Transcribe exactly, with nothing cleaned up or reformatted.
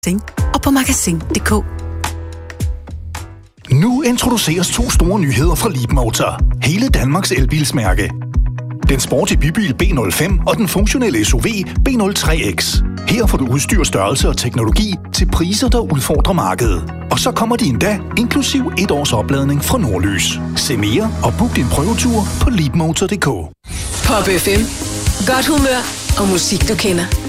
og på magasin punktum d k. Nu introduceres to store nyheder fra Leapmotor. Hele Danmarks elbilsmærke. Den sporty bybil B nul fem og den funktionelle S U V B nul tre X. Her får du udstyr, størrelse og teknologi til priser, der udfordrer markedet. Og så kommer de endda inklusiv et års opladning fra Nordlys. Se mere og book din prøvetur på leapmotor punktum d k. Pop F M. Godt humør og musik, du kender.